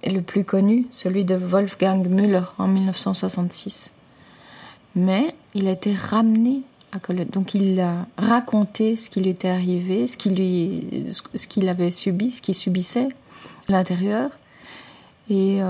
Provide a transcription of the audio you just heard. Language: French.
est le plus connu, celui de Wolfgang Müller en 1966. Mais il a été ramené à Cologne. Donc il a raconté ce qui lui était arrivé, ce qu'il avait subi, ce qu'il subissait à l'intérieur. Et